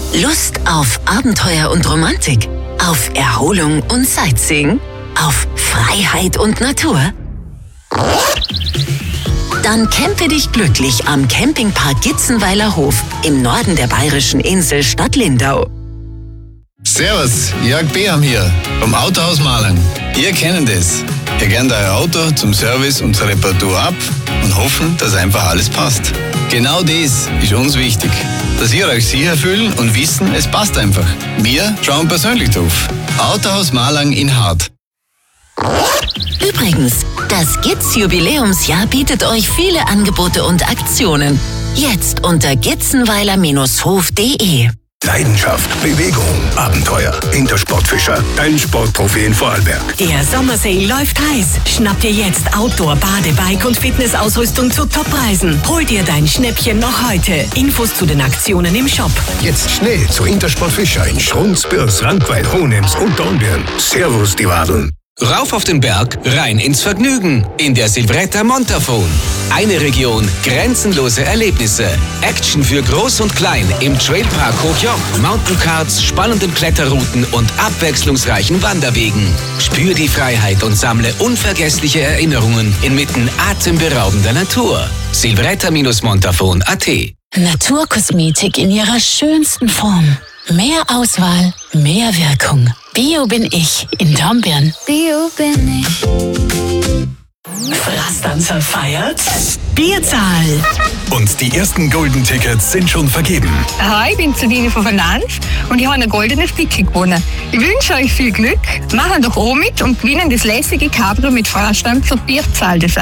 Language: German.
Lust auf Abenteuer und Romantik? Auf Erholung und Sightseeing? Auf Freiheit und Natur? Dann campe dich glücklich am Campingpark Gitzenweiler Hof im Norden der bayerischen Insel Stadt Lindau. Servus, Jörg Beham hier vom Autohaus Malang. Ihr kennt es. Ihr gebt euer Auto zum Service und zur Reparatur ab und hoffen, dass einfach alles passt. Genau das ist uns wichtig. Dass ihr euch sicher fühlen und wissen, es passt einfach. Wir schauen persönlich drauf. Autohaus Malang in Hart. Übrigens, das Gitz-Jubiläumsjahr bietet euch viele Angebote und Aktionen. Jetzt unter gitzenweiler-hof.de. Leidenschaft, Bewegung, Abenteuer. Intersportfischer, dein Sportprofi in Vorarlberg. Der Sommersale läuft heiß. Schnapp dir jetzt Outdoor, Badebike und Fitnessausrüstung zu Toppreisen. Hol dir dein Schnäppchen noch heute. Infos zu den Aktionen im Shop. Jetzt schnell zu Intersportfischer in Schrunz, Bürs, Rankweil, Hohenems und Dornbirn. Servus, die Wadeln. Rauf auf den Berg, rein ins Vergnügen. In der Silvretta Montafon. Eine Region, grenzenlose Erlebnisse. Action für Groß und Klein im Trailpark Hochjoch. Mountaincards, spannenden Kletterrouten und abwechslungsreichen Wanderwegen. Spür die Freiheit und sammle unvergessliche Erinnerungen inmitten atemberaubender Natur. Silvretta-montafon.at. Naturkosmetik in ihrer schönsten Form. Mehr Auswahl, mehr Wirkung. Bio bin ich in Dornbirn. Bio bin ich. Frastanzer feiert Bierzahl. Und die ersten Golden Tickets sind schon vergeben. Hi, ich bin Sabine von Finanz und ich habe ein goldenes Ticket gewonnen. Ich wünsche euch viel Glück, machen doch auch mit und gewinnen das lässige Cabrio mit Frastanzer Bierzahl.